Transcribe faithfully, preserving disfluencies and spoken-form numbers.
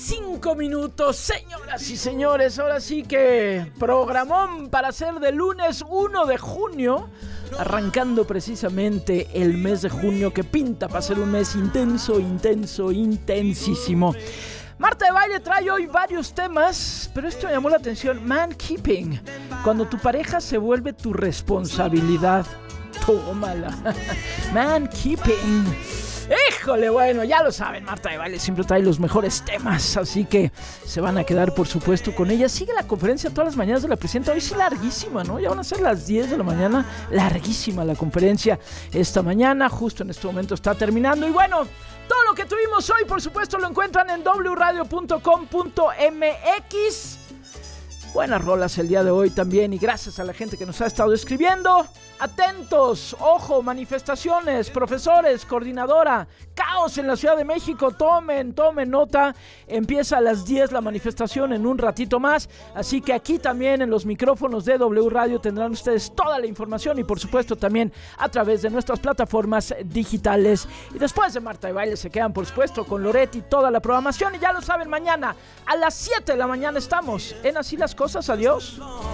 cinco minutos, señoras y señores. Ahora sí que programón para hacer de lunes uno de junio, arrancando precisamente el mes de junio que pinta para ser un mes intenso, intenso, intensísimo. Marta de Baile trae hoy varios temas, pero esto me llamó la atención. Man keeping, cuando tu pareja se vuelve tu responsabilidad. Tómala. Man keeping. Híjole, bueno, ya lo saben, Marta de Baile siempre trae los mejores temas, así que se van a quedar, por supuesto, con ella. Sigue la conferencia todas las mañanas de la presidenta, hoy sí larguísima, ¿no? Ya van a ser las diez de la mañana, larguísima la conferencia esta mañana, justo en este momento está terminando. Y bueno, todo lo que tuvimos hoy, por supuesto, lo encuentran en doble u radio punto com punto eme equis. Buenas rolas el día de hoy también, y gracias a la gente que nos ha estado escribiendo. Atentos, ojo, manifestaciones, profesores, coordinadora, caos en la Ciudad de México, tomen, tomen nota. Empieza a las diez la manifestación en un ratito más, así que aquí también en los micrófonos de W Radio tendrán ustedes toda la información y por supuesto también a través de nuestras plataformas digitales. Y después de Marta de Baile se quedan por supuesto con Loretti y toda la programación, y ya lo saben, mañana a las siete de la mañana estamos en Así las Cosas. Adiós.